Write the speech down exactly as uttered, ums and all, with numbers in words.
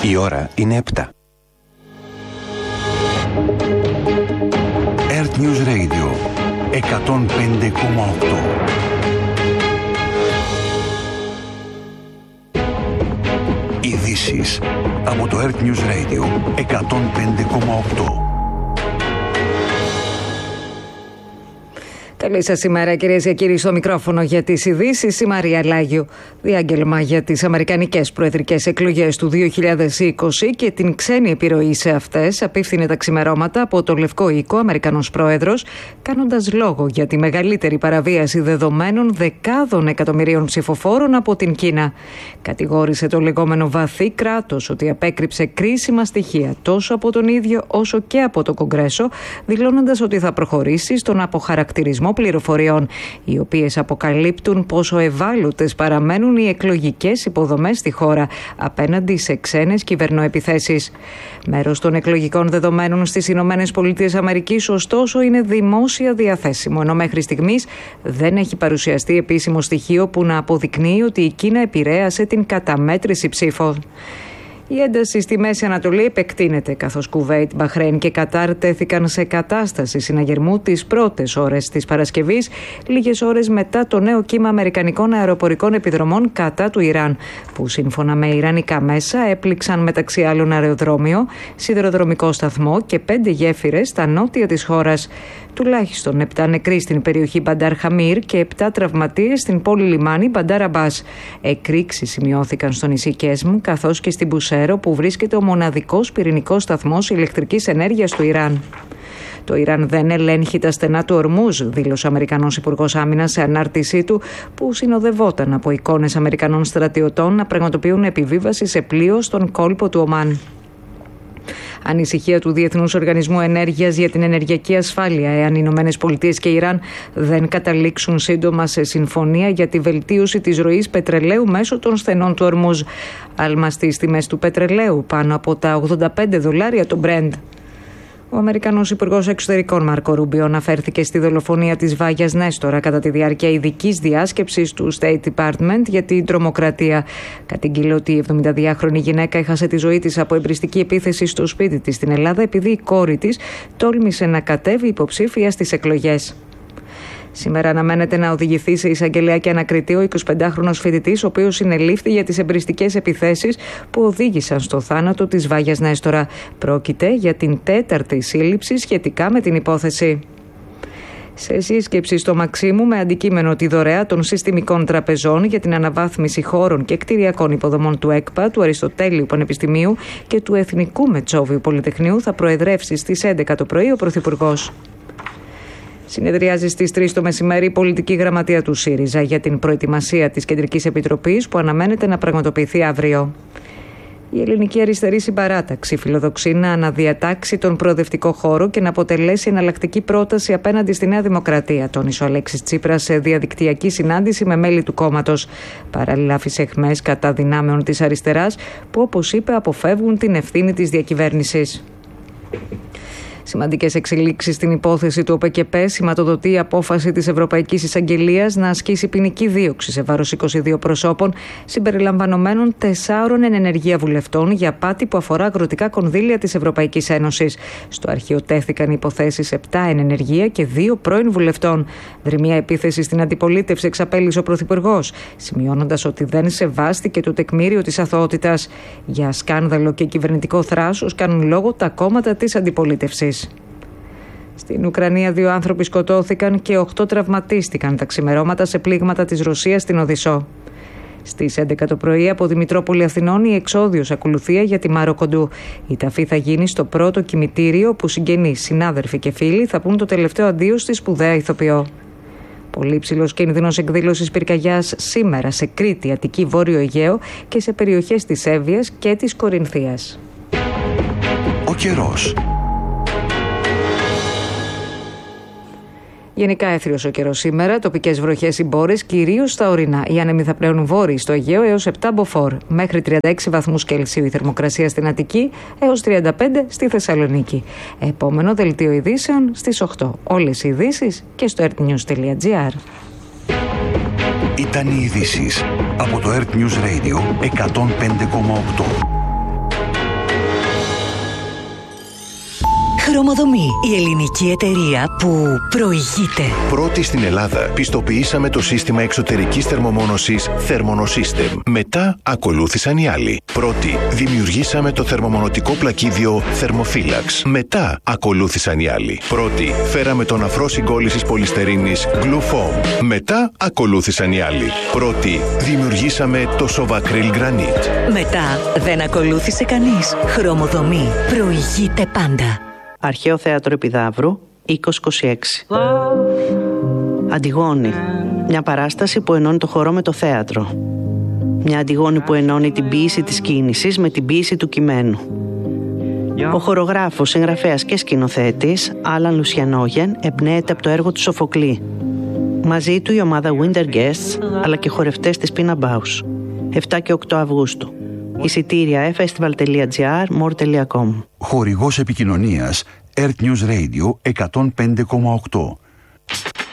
Η ώρα είναι επτά. Earth News Radio εκατόν πέντε κόμμα οκτώ. Ειδήσεις από το Earth News Radio εκατόν πέντε κόμμα οκτώ. Καλή σας ημέρα, κυρίες και κύριοι, στο μικρόφωνο για τις ειδήσεις η Μαρία Λάγιου. Διάγγελμα για τις αμερικανικές προεδρικές εκλογές του δύο χιλιάδες είκοσι και την ξένη επιρροή σε αυτές απίφθινε τα ξημερώματα από το Λευκό Οίκο Αμερικανός πρόεδρος, κάνοντας λόγο για τη μεγαλύτερη παραβίαση δεδομένων δεκάδων εκατομμυρίων ψηφοφόρων από την Κίνα. Κατηγόρησε το λεγόμενο βαθύ κράτος ότι απέκρυψε κρίσιμα στοιχεία τόσο από τον ίδιο όσο και από το Κογκρέσο, δηλώνοντας ότι θα προχωρήσει στον αποχαρακτηρισμό πληροφοριών, οι οποίες αποκαλύπτουν πόσο ευάλωτες παραμένουν οι εκλογικές υποδομές στη χώρα απέναντι σε ξένες κυβερνοεπιθέσεις. Μέρος των εκλογικών δεδομένων στις Ηνωμένες Πολιτείες Αμερικής, ωστόσο, είναι δημόσια διαθέσιμο, ενώ μέχρι στιγμής δεν έχει παρουσιαστεί επίσημο στοιχείο που να αποδεικνύει ότι η Κίνα επηρέασε την καταμέτρηση ψήφων. Η ένταση στη Μέση Ανατολή επεκτείνεται, καθώς Κουβέιτ, Μπαχρέιν και Κατάρ τέθηκαν σε κατάσταση συναγερμού τις πρώτες ώρες της Παρασκευής, λίγες ώρες μετά το νέο κύμα αμερικανικών αεροπορικών επιδρομών κατά του Ιράν, που σύμφωνα με ιρανικά μέσα έπληξαν μεταξύ άλλων αεροδρόμιο, σιδηροδρομικό σταθμό και πέντε γέφυρες στα νότια της χώρας. Τουλάχιστον επτά νεκροί στην περιοχή Μπαντάρ Χαμίρ και επτά τραυματίες στην πόλη λιμάνι Μπαντάρ Αμπάς. Εκρήξεις σημειώθηκαν στο νησί Κέσμ, καθώς και στην Μπουσέρο, που βρίσκεται ο μοναδικός πυρηνικός σταθμός ηλεκτρικής ενέργειας του Ιράν. Το Ιράν δεν ελέγχει τα στενά του Ορμούζ, δήλωσε ο Αμερικανός Υπουργός Άμυνας σε ανάρτησή του, που συνοδευόταν από εικόνες Αμερικανών στρατιωτών να πραγματοποιούν επιβίβαση σε πλοίο στον κόλπο του Ομάν. Ανησυχία του Διεθνούς Οργανισμού Ενέργειας για την ενεργειακή ασφάλεια, εάν οι Ηνωμένες Πολιτείες και Ιράν δεν καταλήξουν σύντομα σε συμφωνία για τη βελτίωση της ροής πετρελαίου μέσω των στενών του Ορμούζ. Άλμα στις τιμές του πετρελαίου, πάνω από τα ογδόντα πέντε δολάρια το Brent. Ο Αμερικανός Υπουργός Εξωτερικών Μάρκο Ρούμπιο αναφέρθηκε στη δολοφονία της Βάγιας Νέστορα κατά τη διάρκεια ειδικής διάσκεψης του State Department για την τρομοκρατία. Κατήγγειλε ότι η εβδομηνταδυάχρονη γυναίκα έχασε τη ζωή της από εμπριστική επίθεση στο σπίτι της στην Ελλάδα, επειδή η κόρη της τόλμησε να κατέβει υποψήφια στις εκλογές. Σήμερα αναμένεται να οδηγηθεί σε εισαγγελέα και ανακριτή ο εικοσιπεντάχρονος φοιτητής, ο οποίος συνελήφθη για τις εμπριστικές επιθέσεις που οδήγησαν στο θάνατο της Βάγιας Νέστορα. Πρόκειται για την τέταρτη σύλληψη σχετικά με την υπόθεση. Σε σύσκεψη στο Μαξίμου με αντικείμενο τη δωρεά των συστημικών τραπεζών για την αναβάθμιση χώρων και κτηριακών υποδομών του ΕΚΠΑ, του Αριστοτέλειου Πανεπιστημίου και του Εθνικού Μετσόβιου Πολυτεχνείου θα προεδρεύσει στις έντεκα το πρωί ο Πρωθυπουργός. Συνεδριάζει στις τρεις το μεσημέρι η πολιτική γραμματεία του ΣΥΡΙΖΑ για την προετοιμασία της Κεντρικής Επιτροπής που αναμένεται να πραγματοποιηθεί αύριο. Η Ελληνική Αριστερή Συμπαράταξη φιλοδοξεί να αναδιατάξει τον προοδευτικό χώρο και να αποτελέσει εναλλακτική πρόταση απέναντι στη Νέα Δημοκρατία, τόνισε ο Αλέξης Τσίπρας σε διαδικτυακή συνάντηση με μέλη του κόμματος. Παράλληλα, άφησε αιχμές κατά δυνάμεων της αριστεράς που, όπως είπε, αποφεύγουν την ευθύνη της διακυβέρνησης. Σημαντικές εξελίξεις στην υπόθεση του ΟΠΕΚΕΠΕ σηματοδοτεί η απόφαση της Ευρωπαϊκής Εισαγγελίας να ασκήσει ποινική δίωξη σε βάρος είκοσι δύο προσώπων, συμπεριλαμβανομένων τεσσάρων εν ενεργεία βουλευτών, για απάτη που αφορά αγροτικά κονδύλια της Ευρωπαϊκής Ένωσης. Στο αρχείο τέθηκαν υποθέσεις επτά εν ενεργεία και δύο πρώην βουλευτών. Δρυμία επίθεση στην αντιπολίτευση εξαπέλυσε ο Πρωθυπουργός, σημειώνοντας ότι δεν σεβάστηκε το τεκμήριο της αθωότητας. Για σκάνδαλο και κυβερνητικό θράσος κάνουν λόγο τα κόμματα της αντιπολίτευσης. Στην Ουκρανία δύο άνθρωποι σκοτώθηκαν και οκτώ τραυματίστηκαν τα ξημερώματα σε πλήγματα της Ρωσίας στην Οδυσσό. Στις έντεκα το πρωί από Δημητρόπολη Αθηνών η εξόδιος ακολουθία για τη Μάρο Κοντού. Η ταφή θα γίνει στο πρώτο κημητήριο που συγγενείς, συνάδελφοι και φίλοι θα πούν το τελευταίο αντίο στη σπουδαία ηθοποιό. Πολύ υψηλός κίνδυνος εκδήλωσης πυρκαγιάς σήμερα σε Κρήτη, Αττική, Βόρειο Αιγαίο και σε περιοχές της Εύβοιας και της Κορινθίας. Ο καιρός. Γενικά έθριος ο καιρός σήμερα, τοπικές βροχές ή μπόρες, κυρίως στα ορεινά. Οι άνεμοι θα πλέουν βόρειοι στο Αιγαίο έως επτά μποφόρ. Μέχρι τριάντα έξι βαθμούς Κελσίου η θερμοκρασία στην Αττική, έως τριάντα πέντε στη Θεσσαλονίκη. Επόμενο δελτίο ειδήσεων στις οκτώ. Όλες οι ειδήσεις και στο earthnews τελεία gr. Ήταν οι ειδήσεις από το Earth News Radio εκατόν πέντε κόμμα οκτώ. Χρωμοδομή, η ελληνική εταιρεία που προηγείται. Πρώτη στην Ελλάδα πιστοποιήσαμε το σύστημα εξωτερικής θερμομόνωσης Thermonosystem. Μετά ακολούθησαν οι άλλοι. Πρώτη δημιουργήσαμε το θερμομονωτικό πλακίδιο Thermophilax. Μετά ακολούθησαν οι άλλοι. Πρώτη φέραμε τον αφρό συγκόλλησης πολυστερίνης Glufoam. Μετά ακολούθησαν οι άλλοι. Πρώτη δημιουργήσαμε το Sovacryl Granite. Μετά δεν ακολούθησε κανείς. Χρωμοδομή, προηγείται πάντα. Αρχαίο Θέατρο Επιδαύρου, είκοσι είκοσι έξι. Αντιγόνη. Μια παράσταση που ενώνει το χορό με το θέατρο. Μια Αντιγόνη που ενώνει την ποίηση της κίνησης με την ποίηση του κειμένου. Ο χορογράφος, συγγραφέας και σκηνοθέτης Άλαν Λουσιανόγεν εμπνέεται από το έργο του Σοφοκλή. Μαζί του η ομάδα Winter Guests αλλά και χορευτές της Pina Bausch. επτά και οκτώ Αυγούστου. Εισιτήρια festival τελεία gr, more τελεία com. Χορηγός επικοινωνίας Earth News Radio εκατόν πέντε κόμμα οκτώ.